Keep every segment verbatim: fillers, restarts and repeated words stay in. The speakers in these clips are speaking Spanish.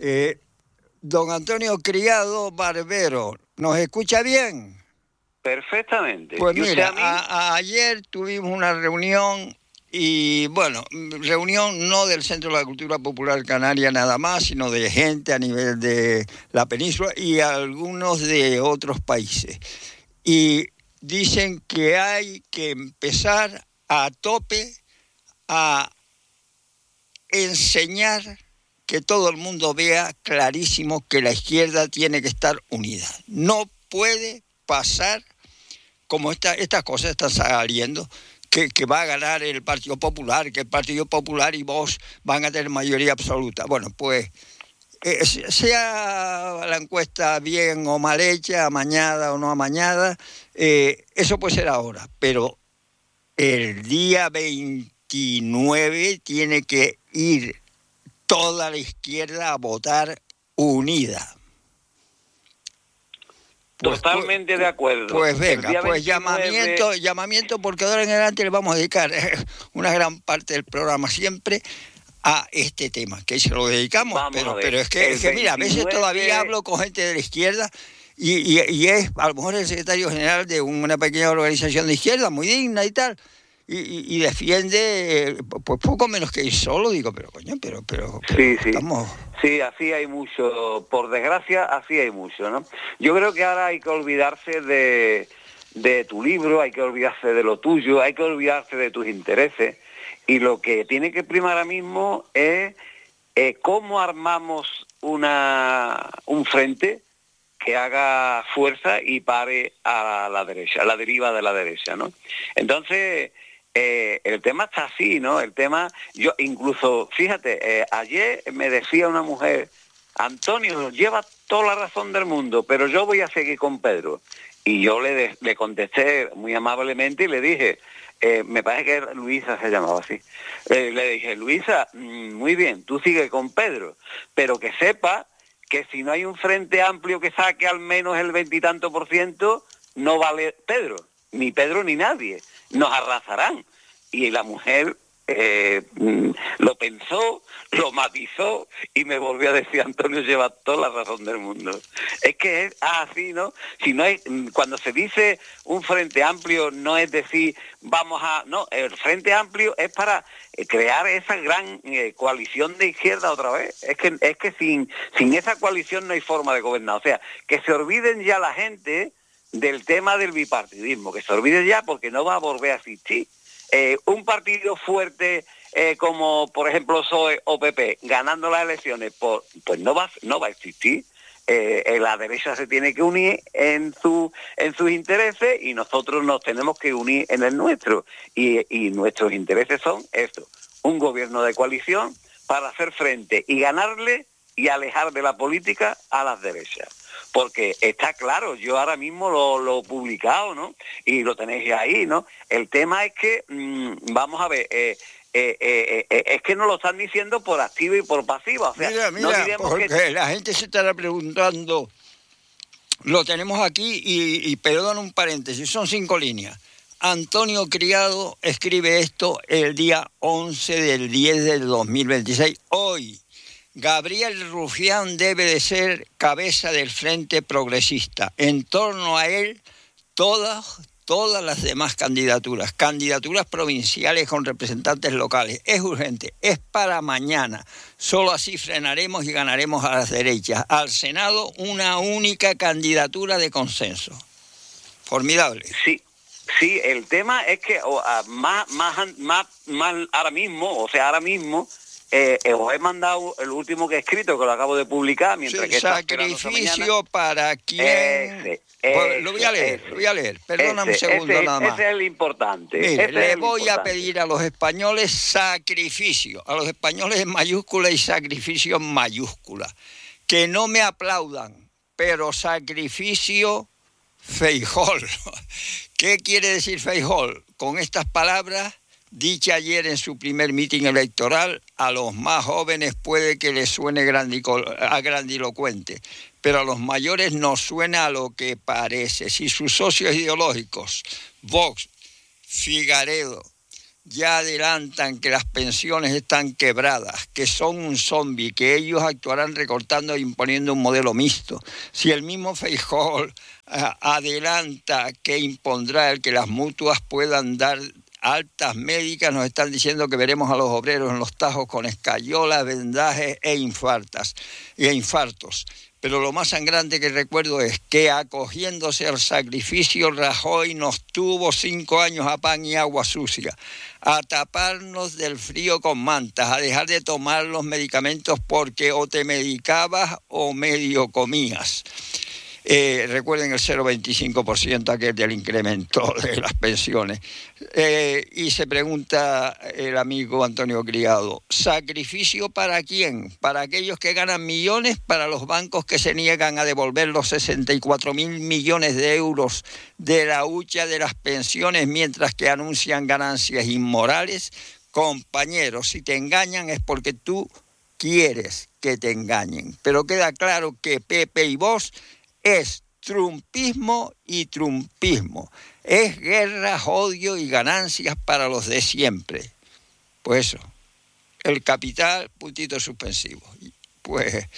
Eh, don Antonio Criado Barbero, ¿nos escucha bien? Perfectamente. Pues ¿Y usted mira, a mí? a, a ayer tuvimos una reunión y, bueno, reunión no del Centro de la Cultura Popular Canaria nada más, sino de gente a nivel de la península y algunos de otros países. Y dicen que hay que empezar a tope a enseñar, que todo el mundo vea clarísimo que la izquierda tiene que estar unida. No puede pasar como esta, estas cosas están saliendo, que, que va a ganar el Partido Popular, que el Partido Popular y Vox van a tener mayoría absoluta. Bueno, pues eh, sea la encuesta bien o mal hecha, amañada o no amañada, eh, eso puede ser ahora, pero el día veintinueve tiene que ir toda la izquierda a votar unida. Pues, Totalmente pues, de acuerdo. Pues venga, pues veintinueve... llamamiento, llamamiento, porque ahora en adelante le vamos a dedicar una gran parte del programa siempre a este tema, que se lo dedicamos, vamos pero, pero es que, es que mira, a veces todavía hablo con gente de la izquierda y, y, y es a lo mejor el secretario general de una pequeña organización de izquierda, muy digna y tal, y, y, y defiende pues poco menos que ir solo, digo, pero coño, pero, pero, pero sí, sí. estamos... Sí, así hay mucho, por desgracia, así hay mucho, ¿no? Yo creo que ahora hay que olvidarse de, de tu libro, hay que olvidarse de lo tuyo, hay que olvidarse de tus intereses, y lo que tiene que primar ahora mismo es eh, cómo armamos una, un frente que haga fuerza y pare a la derecha, a la deriva de la derecha, ¿no? Entonces... Eh, el tema está así, ¿no? El tema, yo incluso, fíjate, eh, ayer me decía una mujer, Antonio, lleva toda la razón del mundo, pero yo voy a seguir con Pedro. Y yo le, de, le contesté muy amablemente y le dije, eh, me parece que Luisa se llamaba así, eh, le dije, Luisa, muy bien, tú sigue con Pedro, pero que sepa que si no hay un frente amplio que saque al menos el veintitanto por ciento, no vale Pedro, ni Pedro ni nadie. Nos arrasarán. Y la mujer eh, lo pensó, lo matizó y me volvió a decir, Antonio lleva toda la razón del mundo. Es que es así, ¿no? Si no hay, cuando se dice un frente amplio, no es decir, vamos a... No, el frente amplio es para crear esa gran eh, coalición de izquierda otra vez. Es que, es que sin, sin esa coalición no hay forma de gobernar. O sea, que se olviden ya la gente... del tema del bipartidismo, que se olvide ya porque no va a volver a existir. Eh, un partido fuerte eh, como, por ejemplo, P S O E o P P, ganando las elecciones, por, pues no va, no va a existir. Eh, la derecha se tiene que unir en, su, en sus intereses y nosotros nos tenemos que unir en el nuestro. Y, y nuestros intereses son esto, un gobierno de coalición para hacer frente y ganarle y alejar de la política a las derechas. Porque está claro, yo ahora mismo lo, lo he publicado, ¿no? Y lo tenéis ahí, ¿no? El tema es que, mmm, vamos a ver, eh, eh, eh, eh, es que nos lo están diciendo por activa y por pasiva. O sea, mira, mira, no diremos porque que... la gente se estará preguntando, lo tenemos aquí y, y perdón un paréntesis, son cinco líneas. Antonio Criado escribe esto el día once del diez del dos mil veintiséis, hoy. Gabriel Rufián debe de ser cabeza del Frente Progresista. En torno a él, todas, todas las demás candidaturas, candidaturas provinciales con representantes locales. Es urgente, es para mañana. Solo así frenaremos y ganaremos a las derechas. Al Senado, una única candidatura de consenso. Formidable. Sí. Sí, el tema es que o, a, más, más, más, más ahora mismo, o sea, ahora mismo, Eh, eh, os he mandado el último que he escrito, que lo acabo de publicar, mientras sí, que sacrificio para quién. Ese, ese, lo voy a leer, ese, lo voy a leer. Perdóname ese, un segundo ese, nada más. Ese es el importante. Mire, ese le es voy importante. a pedir a los españoles sacrificio, a los españoles en mayúscula y sacrificio en mayúscula. Que no me aplaudan, pero sacrificio Feijóo. ¿Qué quiere decir Feijóo? Con estas palabras, dicha ayer en su primer mitin electoral, a los más jóvenes puede que les suene grandilocuente, pero a los mayores nos suena a lo que parece. Si sus socios ideológicos, Vox, Figaredo, ya adelantan que las pensiones están quebradas, que son un zombi, que ellos actuarán recortando e imponiendo un modelo mixto. Si el mismo Feijóo uh, adelanta que impondrá el que las mutuas puedan dar altas médicas, nos están diciendo que veremos a los obreros en los tajos con escayolas, vendajes e infartas, e infartos. Pero lo más sangrante que recuerdo es que, acogiéndose al sacrificio, Rajoy nos tuvo cinco años a pan y agua sucia, a taparnos del frío con mantas, a dejar de tomar los medicamentos porque o te medicabas o medio comías. Eh, recuerden el cero coma veinticinco por ciento aquel del incremento de las pensiones. Eh, y se pregunta el amigo Antonio Criado, ¿sacrificio para quién? ¿Para aquellos que ganan millones? ¿Para los bancos que se niegan a devolver los sesenta y cuatro mil millones de euros de la hucha de las pensiones mientras que anuncian ganancias inmorales? Compañeros, si te engañan es porque tú quieres que te engañen. Pero queda claro que Pepe y Vox es trumpismo y trumpismo. Es guerra, odio y ganancias para los de siempre. Pues eso, el capital, puntito suspensivo. Pues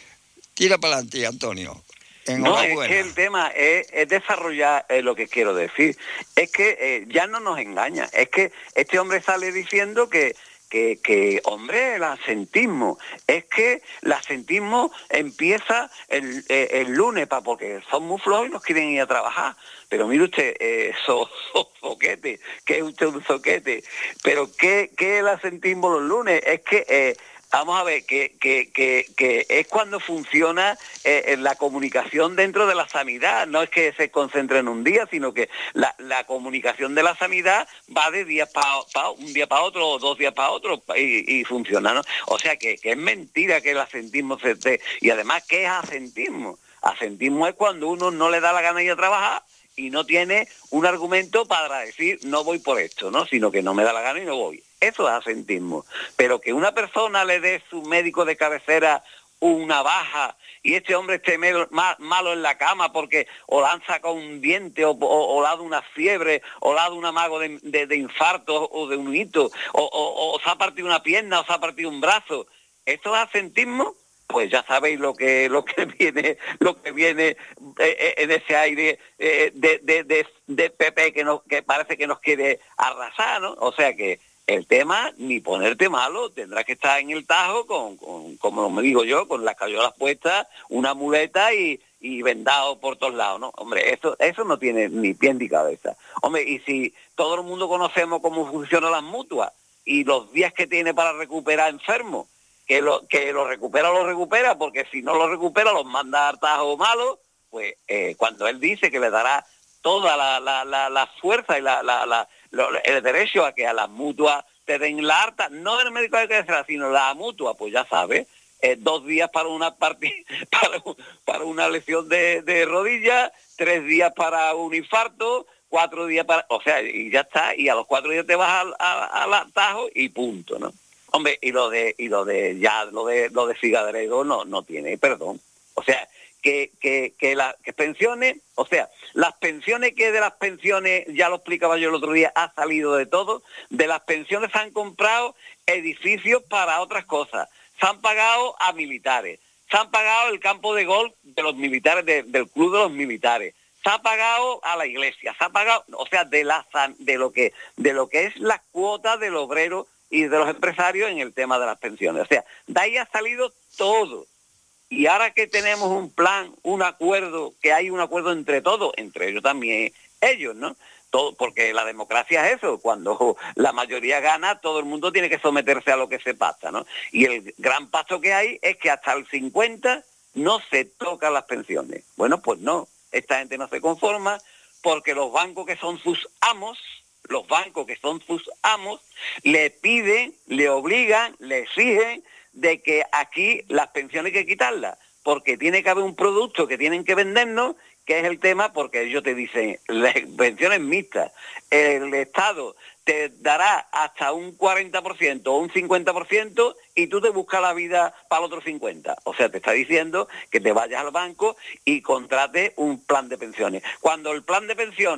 tira para adelante, Antonio. No, es que el tema es, es desarrollar eh, lo que quiero decir. Es que eh, ya no nos engaña. Es que este hombre sale diciendo que Que, que, hombre, el asentismo, es que el asentismo empieza el, el, el lunes, pa, porque son muy flojos y nos quieren ir a trabajar. Pero mire usted, eh, so, so, zoquete, que es usted un zoquete. Pero ¿qué, qué es el asentismo los lunes? Es que... Eh, Vamos a ver, que, que, que, que es cuando funciona eh, la comunicación dentro de la sanidad. No es que se concentre en un día, sino que la, la comunicación de la sanidad va de días para pa, un día para otro o dos días para otro y, y funciona, ¿no? O sea, que, que es mentira que el asentismo se esté. Y además, ¿qué es asentismo? Asentismo es cuando uno no le da la gana de ir a trabajar y no tiene un argumento para decir no voy por esto, ¿no? Sino que no me da la gana y no voy. Eso es asentismo. Pero que una persona le dé su médico de cabecera una baja y este hombre esté malo en la cama porque o le han sacado un diente o, o, o le ha dado una fiebre o le ha dado un amago de, de, de infarto o de un hito o, o, o se ha partido una pierna o se ha partido un brazo. ¿Esto es asentismo? Pues ya sabéis lo que lo que viene lo que viene eh, en ese aire eh, de, de, de, de Pepe que, nos, que parece que nos quiere arrasar, ¿no? O sea que el tema, ni ponerte malo, tendrás que estar en el tajo con, con como me digo yo, con las cayolas puestas, una muleta y, y vendado por todos lados, ¿no? Hombre, eso, eso no tiene ni pie ni cabeza. Hombre, y si todo el mundo conocemos cómo funcionan las mutuas y los días que tiene para recuperar enfermos, que lo que lo recupera, lo recupera, porque si no lo recupera, los manda a tajo malo, pues eh, cuando él dice que le dará toda la, la, la, la fuerza y la, la, la, lo, el derecho a que a las mutuas te den la harta, no el médico de cabecera, sino la mutua, pues ya sabes, eh, dos días para una partida, para, para una lesión de, de rodilla, tres días para un infarto, cuatro días para, o sea, y ya está, y a los cuatro días te vas al, al, al tajo y punto, ¿no? Hombre, y lo de, y lo de, ya, lo de, lo de Figadrego no, no tiene perdón. O sea, que, que, que las que pensiones, o sea, las pensiones que de las pensiones, ya lo explicaba yo el otro día, ha salido de todo, de las pensiones se han comprado edificios para otras cosas, se han pagado a militares, se han pagado el campo de golf de los militares, de, del club de los militares, se ha pagado a la iglesia, se ha pagado, o sea, de la de lo que, de lo que es la cuota del obrero y de los empresarios en el tema de las pensiones. O sea, de ahí ha salido todo. Y ahora que tenemos un plan, un acuerdo, que hay un acuerdo entre todos, entre ellos también ellos, ¿no? Todo, porque la democracia es eso, cuando la mayoría gana, todo el mundo tiene que someterse a lo que se pacta, ¿no? Y el gran paso que hay es que hasta el cincuenta no se tocan las pensiones. Bueno, pues no, esta gente no se conforma porque los bancos que son sus amos, los bancos que son sus amos, le piden, le obligan, le exigen de que aquí las pensiones hay que quitarlas, porque tiene que haber un producto que tienen que vendernos, que es el tema, porque ellos te dicen, las pensiones mixtas, el Estado te dará hasta un cuarenta por ciento o un cincuenta por ciento y tú te buscas la vida para el otro cincuenta por ciento. O sea, te está diciendo que te vayas al banco y contrates un plan de pensiones. Cuando el plan de pensiones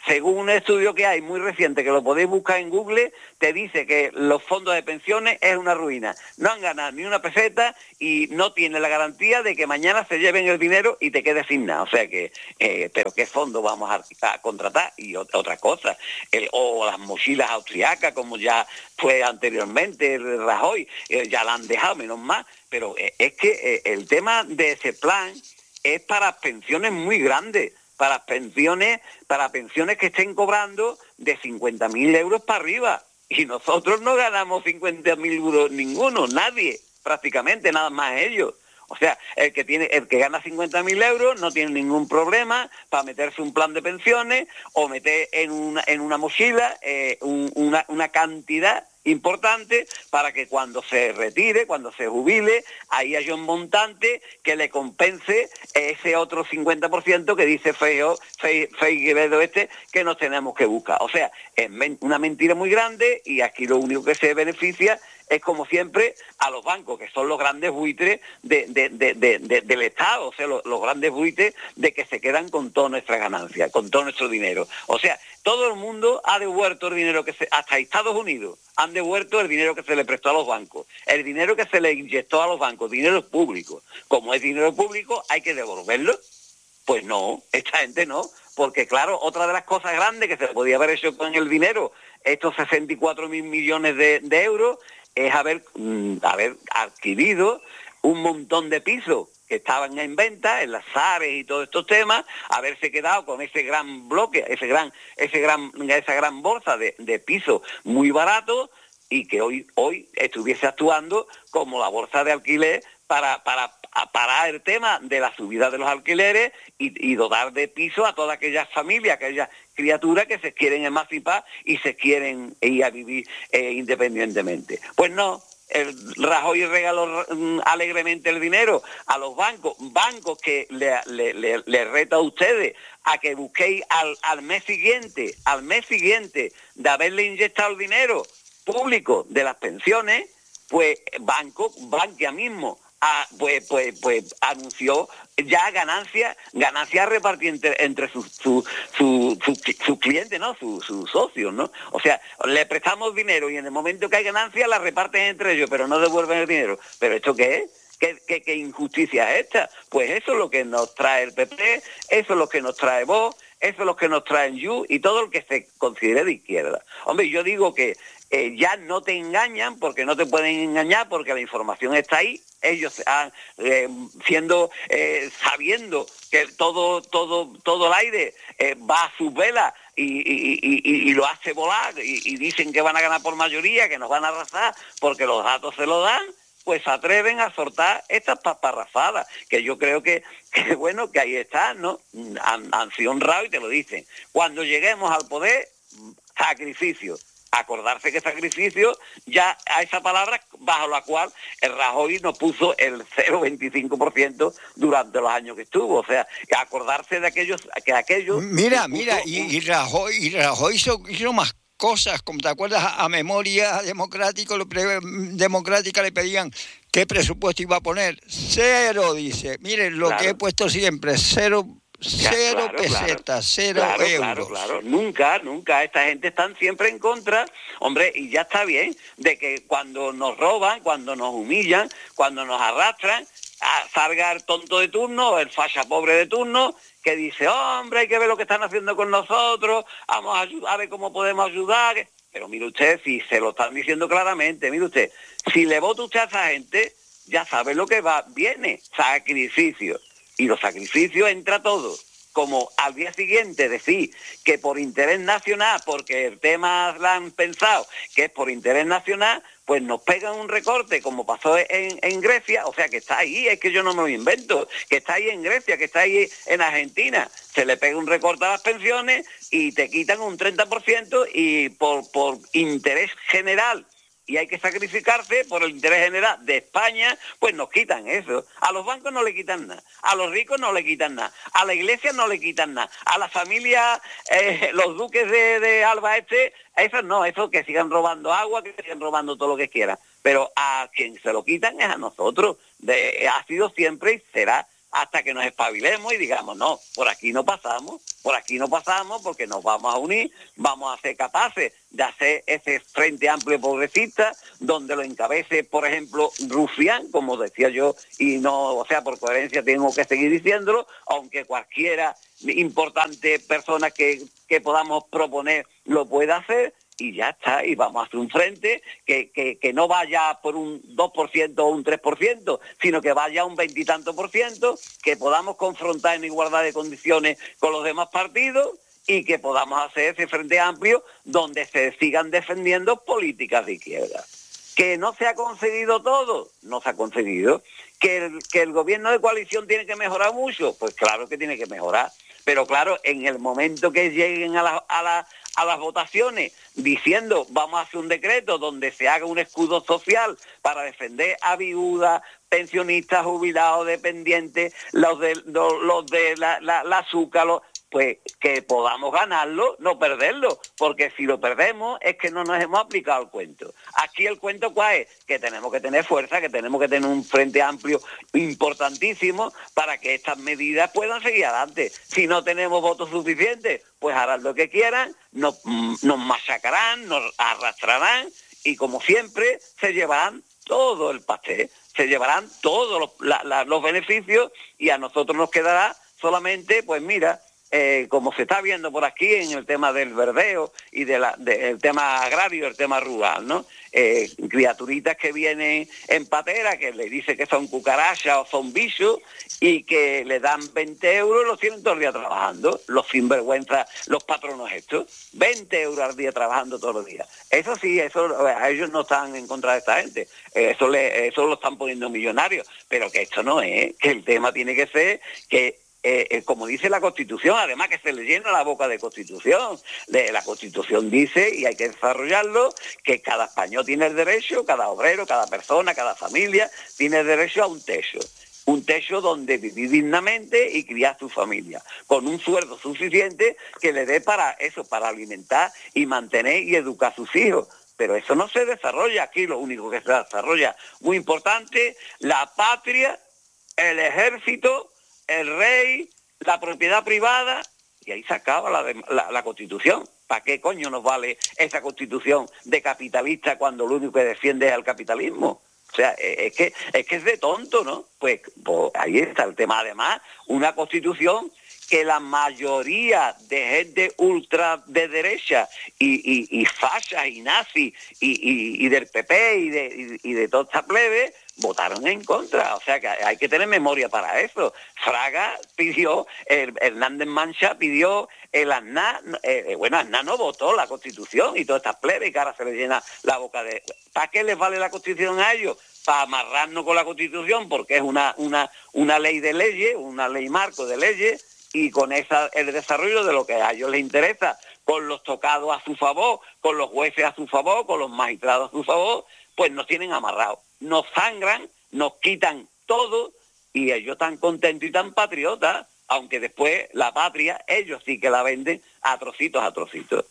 según un estudio que hay muy reciente, que lo podéis buscar en Google, te dice que los fondos de pensiones es una ruina. No han ganado ni una peseta y no tienen la garantía de que mañana se lleven el dinero y te quedes sin nada. O sea que, eh, pero ¿qué fondo vamos a, a contratar? Y otra cosa, el, o las mochilas austriacas, como ya fue anteriormente el Rajoy, eh, ya la han dejado, menos mal. Pero eh, es que eh, el tema de ese plan es para pensiones muy grandes, para pensiones, para pensiones que estén cobrando de cincuenta mil euros para arriba. Y nosotros no ganamos cincuenta mil euros ninguno, nadie, prácticamente, nada más ellos. O sea, el que tiene, el que gana cincuenta mil euros no tiene ningún problema para meterse un plan de pensiones o meter en una, en una mochila eh, un, una, una cantidad importante para que cuando se retire, cuando se jubile, ahí haya un montante que le compense ese otro cincuenta por ciento que dice Feijóo, Feijóo este, que nos tenemos que buscar. O sea, es una mentira muy grande y aquí lo único que se beneficia es, como siempre, a los bancos, que son los grandes buitres de, de, de, de, de, del Estado, o sea, los, los grandes buitres de que se quedan con toda nuestra ganancia, con todo nuestro dinero. O sea, todo el mundo ha devuelto el dinero que se... Hasta Estados Unidos han devuelto el dinero que se le prestó a los bancos, el dinero que se le inyectó a los bancos, dinero público. Como es dinero público, hay que devolverlo. Pues no, esta gente no, porque claro, otra de las cosas grandes que se podía haber hecho con el dinero, estos sesenta y cuatro mil millones de, de euros, es haber, mm, haber adquirido un montón de pisos que estaban en venta, en las Ares y todos estos temas, haberse quedado con ese gran bloque, ese gran, ese gran, esa gran bolsa de, de pisos muy baratos y que hoy, hoy estuviese actuando como la bolsa de alquiler para, para parar el tema de la subida de los alquileres y, y dotar de piso a todas aquellas familias, aquellas criaturas que se quieren emancipar y se quieren ir a vivir eh, independientemente. Pues no, el Rajoy regaló mm, alegremente el dinero a los bancos, bancos que le, le, le, le reta a ustedes a que busquéis al, al mes siguiente, al mes siguiente de haberle inyectado el dinero público de las pensiones, pues Banco, Bankia mismo, Ah, pues, pues, pues anunció ya ganancias, ganancias repartidas entre, entre sus su, su, su, su, su clientes, ¿no? Sus su socios, ¿no? O sea, le prestamos dinero y en el momento que hay ganancias la reparten entre ellos, pero no devuelven el dinero. ¿Pero esto qué es? ¿Qué, qué, qué injusticia es esta? Pues eso es lo que nos trae el P P, eso es lo que nos trae Vox, eso es lo que nos trae You y todo el que se considere de izquierda. Hombre, yo digo que eh, ya no te engañan porque no te pueden engañar porque la información está ahí. Ellos han, eh, siendo, eh, sabiendo que todo, todo, todo el aire eh, va a sus velas y, y, y, y lo hace volar y, y dicen que van a ganar por mayoría, que nos van a arrasar porque los datos se lo dan, pues se atreven a soltar estas paparrafadas, que yo creo que, que bueno, que ahí está, ¿no? Han, han sido honrados y te lo dicen. Cuando lleguemos al poder, sacrificio. Acordarse que sacrificio, ya a esa palabra bajo la cual el Rajoy nos puso el cero coma veinticinco por ciento durante los años que estuvo. O sea, acordarse de aquellos, que aquellos... Mira, mira, y, y Rajoy, y Rajoy hizo, hizo más cosas, como te acuerdas, a, a memoria democrática, le, democrática le pedían qué presupuesto iba a poner. Cero, dice. Miren, lo claro. que he puesto siempre, cero... Cero claro, pesetas, claro, cero claro, euros. Claro, claro, nunca, nunca. Esta gente están siempre en contra, hombre, y ya está bien, de que cuando nos roban, cuando nos humillan, cuando nos arrastran, a, salga el tonto de turno, el facha pobre de turno, que dice, hombre, hay que ver lo que están haciendo con nosotros, vamos a, ayudar, a ver cómo podemos ayudar. Pero mire usted, si se lo están diciendo claramente, mire usted, si le vota usted a esa gente, ya sabe lo que va, viene, sacrificio. Y los sacrificios entra todo. Como al día siguiente decir que por interés nacional, porque el tema lo han pensado que es por interés nacional, pues nos pegan un recorte como pasó en, en Grecia, o sea que está ahí, es que yo no me lo invento, que está ahí en Grecia, que está ahí en Argentina, se le pega un recorte a las pensiones y te quitan un treinta por ciento y por, por interés general, y hay que sacrificarse por el interés general de España, pues nos quitan eso. A los bancos no le quitan nada, a los ricos no le quitan nada, a la iglesia no le quitan nada, a la familia, eh, los duques de, de Alba Este, esos no, esos que sigan robando agua, que sigan robando todo lo que quieran. Pero a quien se lo quitan es a nosotros. De, ha sido siempre y será hasta que nos espabilemos y digamos, no, por aquí no pasamos, por aquí no pasamos porque nos vamos a unir, vamos a ser capaces de hacer ese Frente Amplio Progresista, donde lo encabece, por ejemplo, Rufián, como decía yo, y no, o sea, por coherencia tengo que seguir diciéndolo, aunque cualquiera importante persona que, que podamos proponer lo pueda hacer, y ya está, y vamos a hacer un frente que, que, que no vaya por un dos por ciento o un tres por ciento, sino que vaya un veintitanto por ciento, que podamos confrontar en igualdad de condiciones con los demás partidos y que podamos hacer ese frente amplio donde se sigan defendiendo políticas de izquierda. Que no se ha conseguido todo, no se ha conseguido. Que el, que el gobierno de coalición tiene que mejorar mucho, pues claro que tiene que mejorar. Pero claro, en el momento que lleguen a, la, a, la, a las votaciones diciendo vamos a hacer un decreto donde se haga un escudo social para defender a viudas, pensionistas, jubilados, dependientes, los de, los, los de la, la, la azúcar, los, pues que podamos ganarlo, no perderlo, porque si lo perdemos es que no nos hemos aplicado el cuento. Aquí el cuento ¿cuál es? Que tenemos que tener fuerza, que tenemos que tener un frente amplio importantísimo para que estas medidas puedan seguir adelante. Si no tenemos votos suficientes, pues harán lo que quieran, nos, nos machacarán, nos arrastrarán y como siempre se llevarán todo el pastel, se llevarán todos los, la, la, los beneficios y a nosotros nos quedará solamente, pues mira, Eh, como se está viendo por aquí en el tema del verdeo y del de tema agrario, el tema rural, ¿no? Eh, criaturitas que vienen en patera, que le dicen que son cucarachas o son bichos y que le dan veinte euros y los tienen todo el día trabajando, los sinvergüenzas, los patronos estos, veinte euros al día trabajando todos los días. Eso sí, eso a ellos no están en contra de esta gente, eso, le, eso lo están poniendo millonarios, pero que esto no es, que el tema tiene que ser que Eh, eh, como dice la Constitución, además que se le llena la boca de Constitución. De, la Constitución dice, y hay que desarrollarlo, que cada español tiene el derecho, cada obrero, cada persona, cada familia, tiene el derecho a un techo. Un techo donde vivir dignamente y criar su familia, con un sueldo suficiente que le dé para eso, para alimentar y mantener y educar a sus hijos. Pero eso no se desarrolla aquí, lo único que se desarrolla, muy importante, la patria, el ejército, el rey, la propiedad privada, y ahí se acaba la, de, la, la Constitución. ¿Para qué coño nos vale esa Constitución de capitalista cuando lo único que defiende es el capitalismo? O sea, es que es que es de tonto, ¿no? Pues, pues ahí está el tema. Además, una Constitución que la mayoría de gente ultra de derecha y, y, y fascia y nazi y, y, y del P P y de, y, y de toda esta plebe votaron en contra. O sea que hay que tener memoria para eso. Fraga pidió, el, Hernández Mancha pidió, el Aznar, eh, bueno, Aznar no votó la Constitución y todas estas plebes y que ahora se les llena la boca de... ¿Para qué les vale la Constitución a ellos? Para amarrarnos con la Constitución porque es una, una, una ley de leyes, una ley marco de leyes, y con esa el desarrollo de lo que a ellos les interesa, con los tocados a su favor, con los jueces a su favor, con los magistrados a su favor, pues nos tienen amarrados. Nos sangran, nos quitan todo y ellos tan contentos y tan patriotas, aunque después la patria, ellos sí que la venden a trocitos, a trocitos.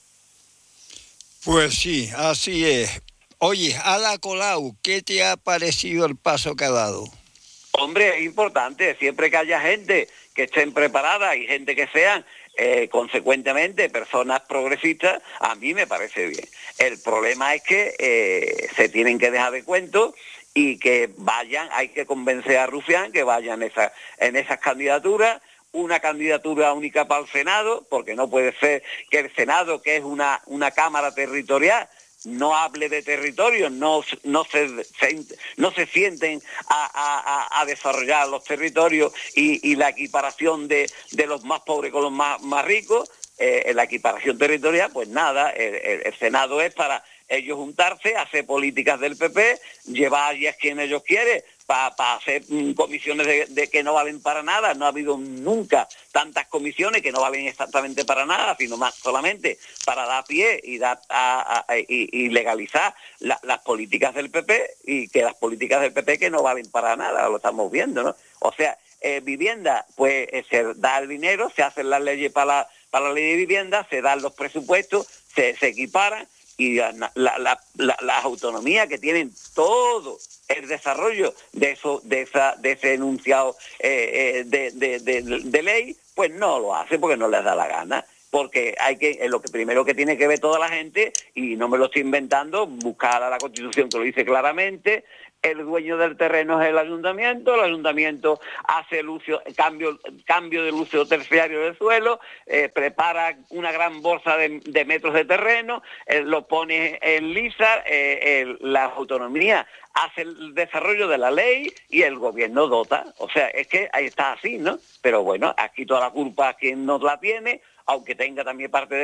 Pues sí, así es. Oye, Ada Colau, ¿qué te ha parecido el paso que ha dado? Hombre, es importante, siempre que haya gente que estén preparadas y gente que sean, eh, consecuentemente, personas progresistas, a mí me parece bien. El problema es que eh, se tienen que dejar de cuentos y que vayan, hay que convencer a Rufián que vayan esa, en esas candidaturas, una candidatura única para el Senado, porque no puede ser que el Senado, que es una, una cámara territorial, no hable de territorios, no, no, se, se, no se sienten a, a, a desarrollar los territorios y, y la equiparación de, de los más pobres con los más, más ricos, eh, la equiparación territorial, pues nada, el, el, el Senado es para ellos juntarse, hacer políticas del P P, llevar a quien ellos quieren, para pa hacer mm, comisiones de, de que no valen para nada. No ha habido nunca tantas comisiones que no valen exactamente para nada, sino más solamente para dar pie y, dar a, a, y, y legalizar la, las políticas del P P, y que las políticas del P P que no valen para nada, lo estamos viendo, ¿no? O sea, eh, vivienda, pues eh, se da el dinero, se hacen las leyes para la, para la ley de vivienda, se dan los presupuestos, se, se equiparan, y la, la, la, la, las autonomías que tienen todo el desarrollo de eso, de esa, de ese enunciado eh, eh, de, de, de, de ley, pues no lo hace porque no les da la gana. Porque hay que, es lo que primero que tiene que ver toda la gente, y no me lo estoy inventando, buscar a la Constitución que lo dice claramente. El dueño del terreno es el ayuntamiento, el ayuntamiento hace el uso, cambio, cambio del uso terciario del suelo, eh, prepara una gran bolsa de, de metros de terreno, eh, lo pone en lisa, eh, el, la autonomía hace el desarrollo de la ley y el gobierno dota. O sea, es que ahí está así, ¿no? Pero bueno, aquí toda la culpa quien no la tiene, aunque tenga también parte de